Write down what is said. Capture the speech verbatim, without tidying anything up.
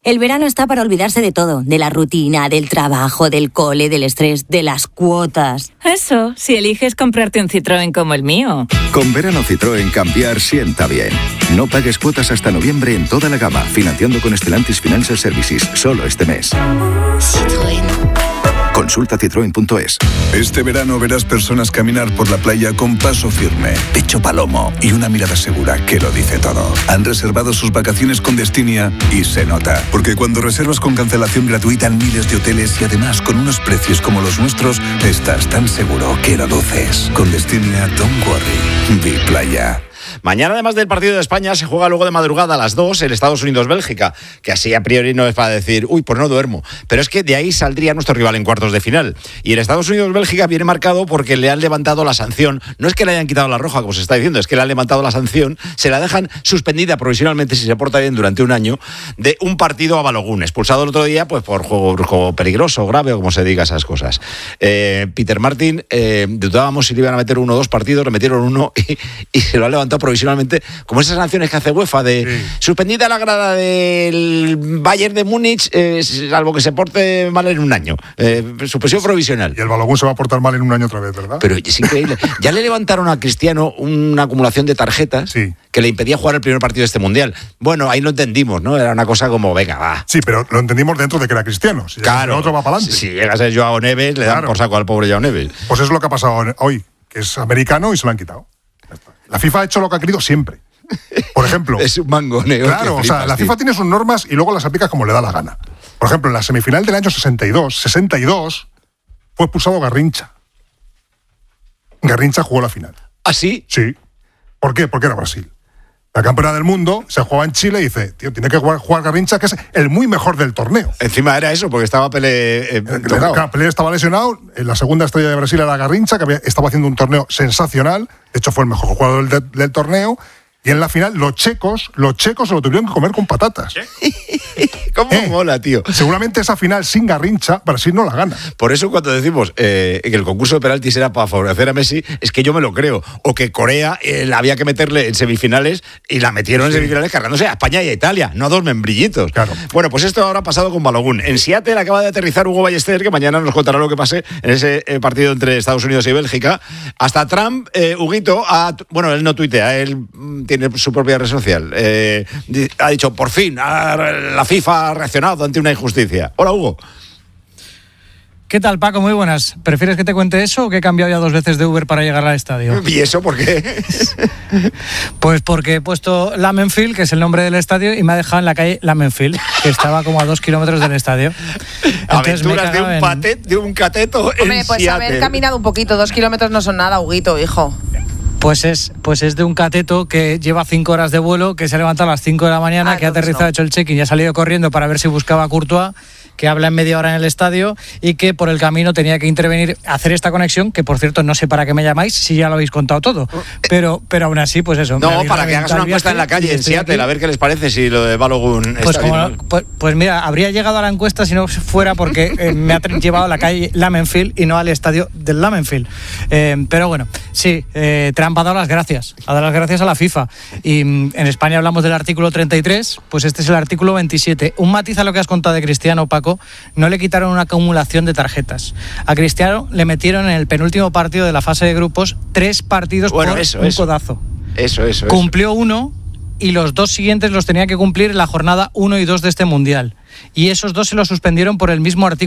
El verano está para olvidarse de todo, de la rutina, del trabajo, del cole, del estrés, de las cuotas. Eso, si eliges comprarte un Citroën como el mío. Con verano Citroën cambiar sienta bien. No pagues cuotas hasta noviembre en toda la gama, financiando con Stellantis Financial Services, solo este mes. Citroën. Consulta citroen punto es. Este verano verás personas caminar por la playa con paso firme, pecho palomo y una mirada segura que lo dice todo. Han reservado sus vacaciones con Destinia y se nota. Porque cuando reservas con cancelación gratuita en miles de hoteles y además con unos precios como los nuestros, estás tan seguro que lo luces. Con Destinia, don't worry. Be playa. Mañana, además del partido de España, se juega luego de madrugada a las dos el Estados Unidos-Bélgica, que así a priori no es para decir, uy, pues no duermo. Pero es que de ahí saldría nuestro rival en cuartos de final. Y el Estados Unidos-Bélgica viene marcado porque le han levantado la sanción. No es que le hayan quitado la roja, como se está diciendo, es que le han levantado la sanción. Se la dejan suspendida provisionalmente, si se porta bien, durante un año, de un partido a Balogun. Expulsado el otro día pues por juego, juego peligroso, grave, o como se diga esas cosas. Eh, Peter Martin, eh, dudábamos si le iban a meter uno o dos partidos, le metieron uno y, y se lo ha levantado provisionalmente, como esas sanciones que hace UEFA de sí. Suspendida la grada del Bayern de Múnich, eh, salvo que se porte mal en un año. Eh, suspensión provisional. Y el Balogun se va a portar mal en un año otra vez, ¿verdad? Pero es increíble. Ya le levantaron a Cristiano una acumulación de tarjetas sí. que le impedía jugar el primer partido de este Mundial. Bueno, ahí lo entendimos, ¿no? Era una cosa como, venga, va. Sí, pero lo entendimos dentro de que era Cristiano. Si claro. otro va para adelante. Si, si llega a ser Joao Neves, le claro. dan por saco al pobre Joao Neves. Pues eso es lo que ha pasado hoy, que es americano y se lo han quitado. La FIFA ha hecho lo que ha querido siempre. Por ejemplo... es un mangoneo. Claro, flipas, o sea, la FIFA tío. tiene sus normas y luego las aplica como le da la gana. Por ejemplo, en la semifinal del año sesenta y dos, sesenta y dos, fue expulsado Garrincha. Garrincha jugó la final. ¿Ah, sí? Sí. ¿Por qué? Porque era Brasil. La campeona del mundo se jugaba en Chile y dice, tío, tiene que jugar, jugar Garrincha, que es el muy mejor del torneo. Encima era eso, porque estaba Pelé... Eh, claro, Pelé estaba lesionado, la segunda estrella de Brasil era Garrincha, que había, estaba haciendo un torneo sensacional, de hecho fue el mejor jugador del, del torneo, y en la final los checos, los checos se lo tuvieron que comer con patatas. ¿Cómo eh, mola, tío? Seguramente esa final sin Garrincha, Brasil no la gana. Por eso cuando decimos eh, que el concurso de penaltis era para favorecer a Messi, es que yo me lo creo. O que Corea eh, la había que meterle en semifinales y la metieron sí. en semifinales cargándose a España y a Italia, no a dos membrillitos. Claro. Bueno, pues esto ahora ha pasado con Balogun. En Seattle acaba de aterrizar Hugo Ballester, que mañana nos contará lo que pase en ese eh, partido entre Estados Unidos y Bélgica. Hasta Trump, eh, Huguito, ha, bueno, él no tuitea, él mm, tiene su propia red social. Eh, ha dicho, por fin, a, la FIFA ha reaccionado ante una injusticia. Hola, Hugo. ¿Qué tal, Paco? Muy buenas. ¿Prefieres que te cuente eso o que he cambiado ya dos veces de Uber para llegar al estadio? ¿Y eso por qué? Pues porque he puesto Lammenfield, que es el nombre del estadio, y me ha dejado en la calle Lammenfield, que estaba como a dos kilómetros del estadio. Entonces, aventuras de un, en... patet, de un cateto en Hombre, pues Seattle. Haber caminado un poquito, dos kilómetros no son nada, Huguito, hijo. Pues es, pues es de un cateto que lleva cinco horas de vuelo, que se ha levantado a las cinco de la mañana, ah, que ha aterrizado, no. ha hecho el check-in y ha salido corriendo para ver si buscaba a Courtois, que habla en media hora en el estadio, y que por el camino tenía que intervenir, hacer esta conexión, que por cierto no sé para qué me llamáis, si ya lo habéis contado todo, pero, pero aún así, pues eso. No, para que hagas una encuesta en la calle, en Seattle, a ver qué les parece si lo de Balogun pues, está como, bien. Pues, pues mira, habría llegado a la encuesta si no fuera porque eh, me ha llevado a la calle Lammenfield y no al estadio del Lammenfield. Eh, pero bueno, sí, eh, Trump ha dado las gracias, ha dado las gracias a la FIFA. Y mm, en España hablamos del artículo treinta y tres, pues este es el artículo veintisiete. Un matiz a lo que has contado de Cristiano, Paco, no le quitaron una acumulación de tarjetas. A Cristiano le metieron en el penúltimo partido de la fase de grupos tres partidos bueno, por eso, un eso. codazo. Eso, eso. Cumplió eso. uno y los dos siguientes los tenía que cumplir en la jornada uno y dos de este Mundial. Y esos dos se los suspendieron por el mismo artículo.